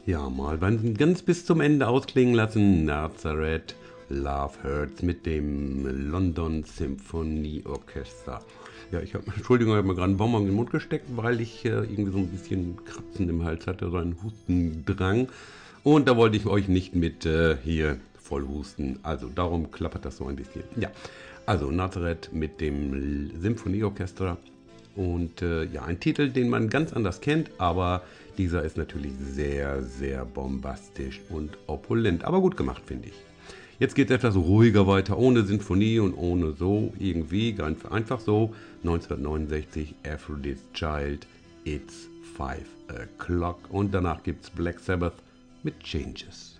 Ja, mal ganz bis zum Ende ausklingen lassen. Nazareth, Love Hurts mit dem London Symphony Orchestra. Ja, Entschuldigung, ich habe mir gerade einen Bonbon in den Mund gesteckt, weil ich irgendwie so ein bisschen Kratzen im Hals hatte, so einen Hustendrang. Und da wollte ich euch nicht mit hier voll husten. Also darum klappert das so ein bisschen. Ja, also Nazareth mit dem Symphonieorchester. Und ja, ein Titel, den man ganz anders kennt, aber dieser ist natürlich sehr, sehr bombastisch und opulent. Aber gut gemacht, finde ich. Jetzt geht es etwas ruhiger weiter, ohne Sinfonie und ohne so irgendwie, ganz einfach so. 1969, Aphrodite's Child, It's 5 o'clock. Und danach gibt's Black Sabbath mit Changes.